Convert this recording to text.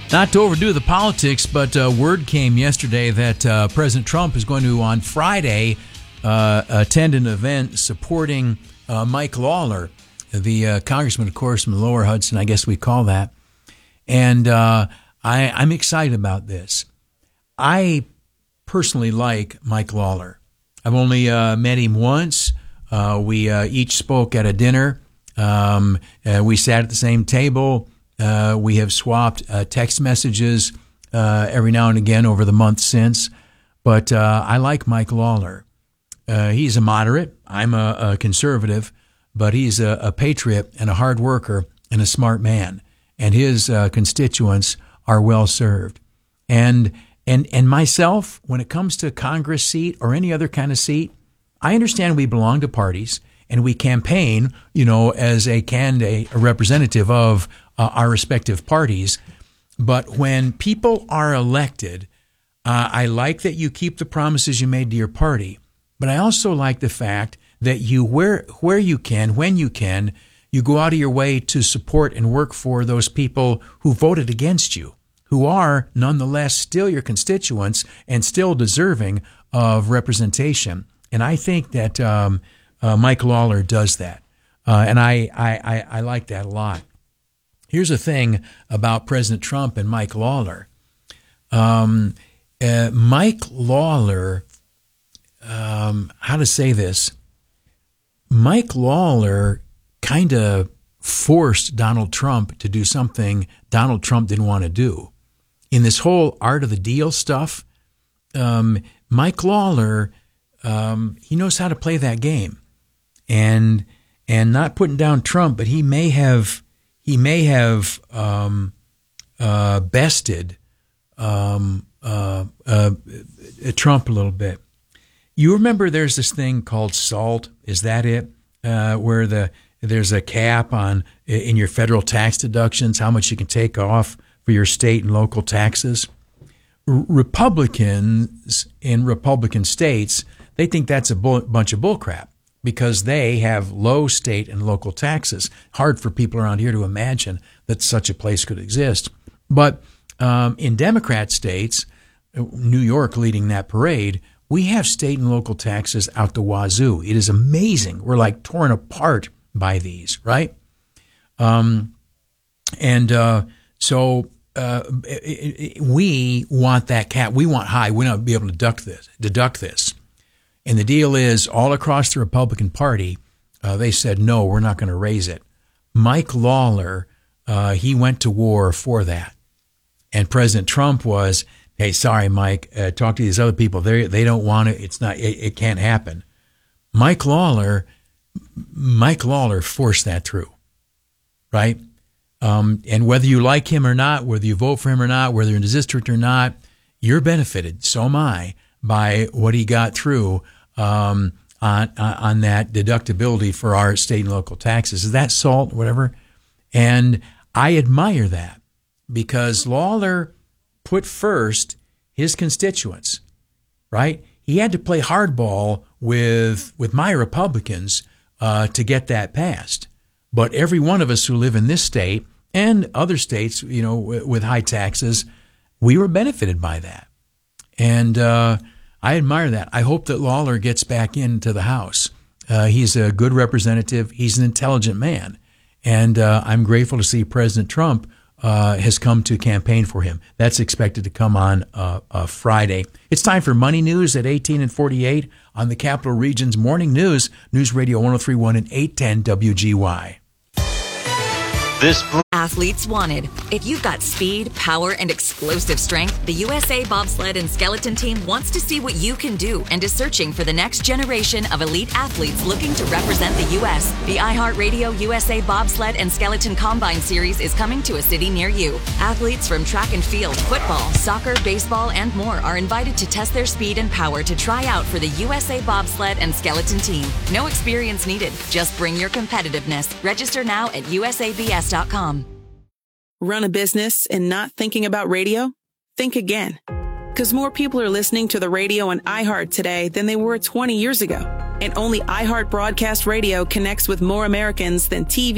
Not to overdo the politics, but word came yesterday that President Trump is going to, on Friday, attend an event supporting Mike Lawler, the congressman, of course, from the Lower Hudson, I guess we call that. And I'm excited about this. I personally like Mike Lawler. I've only met him once. We each spoke at a dinner. We sat at the same table. We have swapped text messages every now and again over the months since. But I like Mike Lawler. He's a moderate. I'm a conservative. But he's a patriot and a hard worker and a smart man. And his constituents are well served. And myself, when it comes to a Congress seat or any other kind of seat, I understand we belong to parties and we campaign, as a candidate, a representative of our respective parties. But when people are elected, I like that you keep the promises you made to your party. But I also like the fact that you, where you can, when you can, you go out of your way to support and work for those people who voted against you, who are nonetheless still your constituents and still deserving of representation. And I think that Mike Lawler does that. And I like that a lot. Here's the thing about President Trump and Mike Lawler. Mike Lawler, how to say this? Mike Lawler kind of forced Donald Trump to do something Donald Trump didn't want to do. In this whole art of the deal stuff, Mike Lawler, he knows how to play that game, and not putting down Trump, but he may have bested Trump a little bit. You remember there's this thing called SALT? Is that it? Where there's a cap on in your federal tax deductions, how much you can take off for your state and local taxes. Republicans in Republican states, they think that's a bunch of bullcrap because they have low state and local taxes. Hard for people around here to imagine that such a place could exist. But in Democrat states, New York leading that parade, we have state and local taxes out the wazoo. It is amazing. We're like torn apart by these, right? So we want that cap. We want high. We want to be able to deduct this. And the deal is all across the Republican Party, they said, no, we're not going to raise it. Mike Lawler, he went to war for that. And President Trump was, hey, sorry, Mike, talk to these other people. They don't want it. It's not. It can't happen. Mike Lawler forced that through, right? And whether you like him or not, whether you vote for him or not, whether you're in the district or not, you're benefited. So am I by what he got through on that deductibility for our state and local taxes. Is that SALT, whatever? And I admire that because Lawler put first his constituents, right? He had to play hardball with my Republicans to get that passed. But every one of us who live in this state and other states, with high taxes, we were benefited by that. And I admire that. I hope that Lawler gets back into the House. He's a good representative. He's an intelligent man. And I'm grateful to see President Trump has come to campaign for him. That's expected to come on Friday. It's time for Money News at 18 and 48 on the Capital Region's Morning News, News Radio 103.1 and 810 WGY. Athletes wanted. If you've got speed, power, and explosive strength, the USA Bobsled and Skeleton Team wants to see what you can do and is searching for the next generation of elite athletes looking to represent the U.S. The iHeartRadio USA Bobsled and Skeleton Combine Series is coming to a city near you. Athletes from track and field, football, soccer, baseball, and more are invited to test their speed and power to try out for the USA Bobsled and Skeleton Team. No experience needed. Just bring your competitiveness. Register now at usabs.com. Run a business and not thinking about radio? Think again. Because more people are listening to the radio on iHeart today than they were 20 years ago. And only iHeart Broadcast Radio connects with more Americans than TV